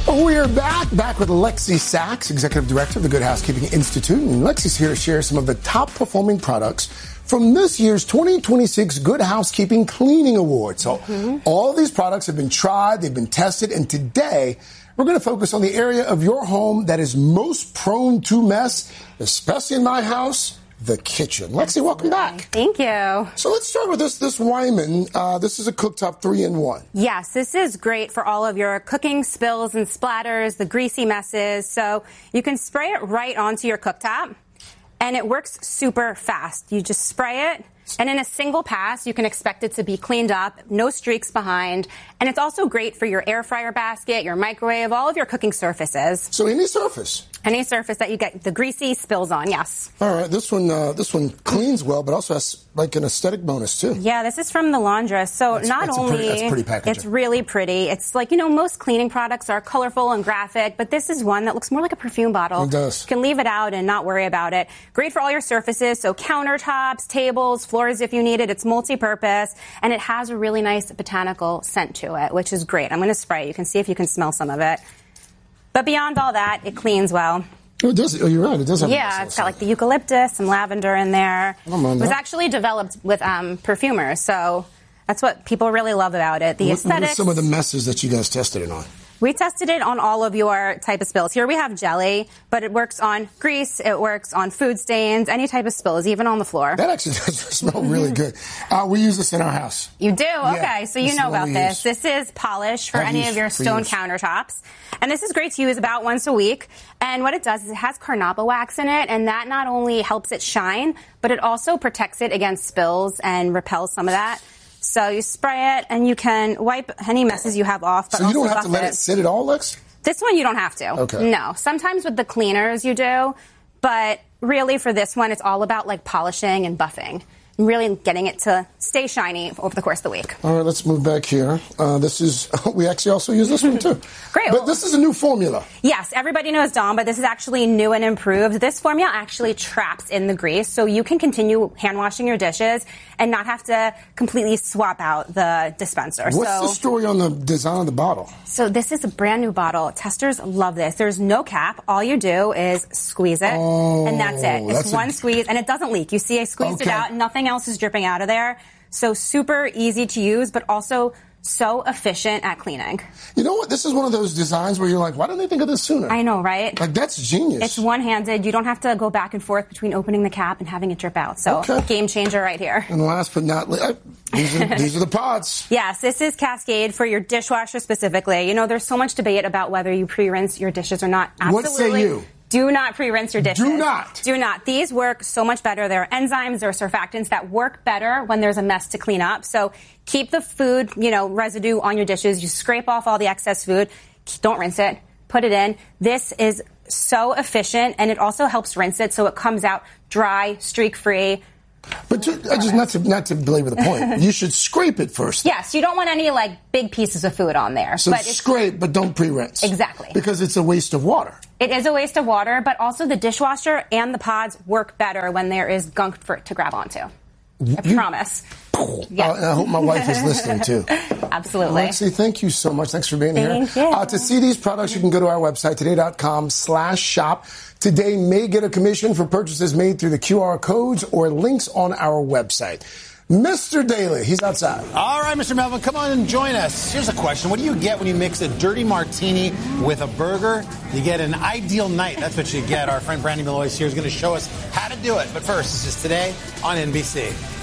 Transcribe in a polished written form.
We are back with Lexi Sachs, Executive Director of the Good Housekeeping Institute. And Lexi's here to share some of the top performing products from this year's 2026 Good Housekeeping Cleaning Awards. So all of these products have been tried, they've been tested, and today we're going to focus on the area of your home that is most prone to mess, especially in my house, the kitchen. Lexi, welcome back. Thank you. So let's start with this Wyman. This is a cooktop 3-in-1. Yes, this is great for all of your cooking spills and splatters, the greasy messes. So you can spray it right onto your cooktop, and it works super fast. You just spray it, and in a single pass, you can expect it to be cleaned up, no streaks behind. And it's also great for your air fryer basket, your microwave, all of your cooking surfaces. So any surface? Any surface that you get the greasy spills on, yes. All right, this one cleans well, but also has like an aesthetic bonus too. Yeah, this is from the laundress. So that's pretty packaging. It's really pretty. It's like, most cleaning products are colorful and graphic, but this is one that looks more like a perfume bottle. It does. You can leave it out and not worry about it. Great for all your surfaces, so countertops, tables, floors if you need it. It's multi-purpose, and it has a really nice botanical scent to it, which is great. I'm going to spray it. You can see if you can smell some of it. But beyond all that, it cleans well. Oh, it does. Oh, you're right. It does have. Yeah, it's got like the eucalyptus, some lavender in there. I don't mind It was that. actually developed with perfumers, so that's what people really love about it. The aesthetics. What are some of the messes that you guys tested it on? We tested it on all of your type of spills. Here we have jelly, but it works on grease, it works on food stains, any type of spills, even on the floor. That actually does smell really good. We use this in our house. You do? Yeah, Okay, so this you know is what about we this. use. This is polish for I've any used of your for stone years. countertops. And this is great to use about once a week. And what it does is it has carnauba wax in it, and that not only helps it shine, but it also protects it against spills and repels some of that. So you spray it, and you can wipe any messes you have off. But So you don't also have to buff let it sit at all, Lex? This one you don't have to. Okay. No. Sometimes with the cleaners you do, but really for this one it's all about like polishing and buffing. And really getting it to stay shiny over the course of the week. All right, let's move back here. We actually also use this one too. Great. But this is a new formula. Yes, everybody knows Dawn, but this is actually new and improved. This formula actually traps in the grease, so you can continue hand washing your dishes and not have to completely swap out the dispenser. What's the story on the design of the bottle? So this is a brand new bottle. Testers love this. There's no cap. All you do is squeeze it, and that's it. It's one squeeze, and it doesn't leak. You see I squeezed it out, and nothing else is dripping out of there. So super easy to use, but also so efficient at cleaning. You know what? This is one of those designs where you're like, why didn't they think of this sooner? I know, right? Like, that's genius. It's one-handed. You don't have to go back and forth between opening the cap and having it drip out. So, game changer right here. And last but not least, these are the pods. Yes, this is Cascade for your dishwasher specifically. There's so much debate about whether you pre-rinse your dishes or not. Absolutely. What say you? Do not pre-rinse your dishes. Do not. Do not. These work so much better. There are enzymes, there are surfactants that work better when there's a mess to clean up. So keep the food, residue on your dishes. You scrape off all the excess food. Don't rinse it. Put it in. This is so efficient, and it also helps rinse it so it comes out dry, streak-free. But not to belabor the point, you should scrape it first. Yes, you don't want any big pieces of food on there. So scrape, but don't pre-rinse. Exactly. Because it's a waste of water. It is a waste of water, but also the dishwasher and the pods work better when there is gunk for it to grab onto. I promise. Yeah. I hope my wife is listening too. Absolutely. Lexi, thank you so much. Thanks for being here. Thank you. To see these products, you can go to our website, today.com/shop. Today may get a commission for purchases made through the QR codes or links on our website. Mr. Daly, he's outside. All right, Mr. Melvin, come on and join us. Here's a question. What do you get when you mix a dirty martini with a burger? You get an ideal night. That's what you get. Our friend Brandy Malloy here is going to show us how to do it. But first, this is Today on NBC.